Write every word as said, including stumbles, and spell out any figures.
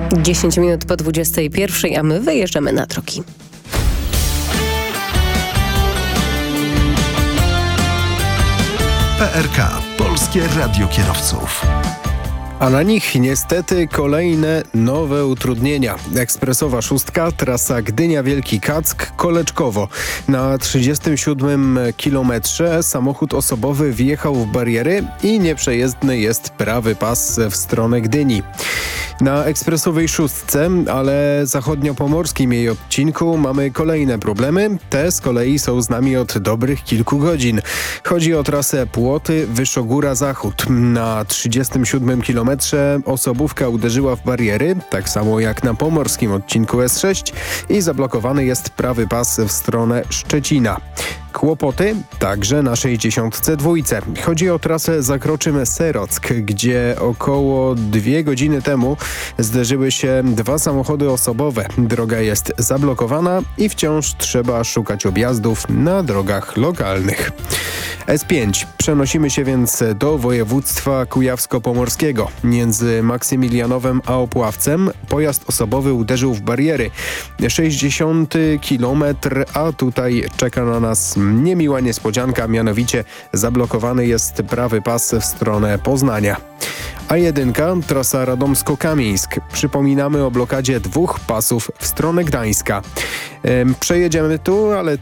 dziesięć minut po dwudziestej pierwszej, a my wyjeżdżamy na drogi. P R K. Polskie Radio Kierowców. A na nich niestety kolejne nowe utrudnienia. Ekspresowa szóstka, trasa Gdynia-Wielki Kack, Koleczkowo. Na trzydziestym siódmym kilometrze samochód osobowy wjechał w bariery i nieprzejezdny jest prawy pas w stronę Gdyni. Na ekspresowej szóstce, ale zachodniopomorskim jej odcinku mamy kolejne problemy. Te z kolei są z nami od dobrych kilku godzin. Chodzi o trasę Płoty-Wyszogóra-Zachód. Na trzydziestym siódmym kilometrze osobówka uderzyła w bariery, tak samo jak na pomorskim odcinku S sześć i zablokowany jest prawy pas w stronę Szczecina. Kłopoty także na sześćdziesiątce dwójce. Chodzi o trasę Zakroczym-Serock, gdzie około dwie godziny temu zderzyły się dwa samochody osobowe. Droga jest zablokowana i wciąż trzeba szukać objazdów na drogach lokalnych. S pięć. Przenosimy się więc do województwa kujawsko-pomorskiego. Między Maksymilianowem a Opławcem pojazd osobowy uderzył w bariery. sześćdziesiąty kilometr, a tutaj czeka na nas niemiła niespodzianka, mianowicie zablokowany jest prawy pas w stronę Poznania. A jeden, trasa Radomsko-Kamieńsk. Przypominamy o blokadzie dwóch pasów w stronę Gdańska. Przejedziemy tu, ale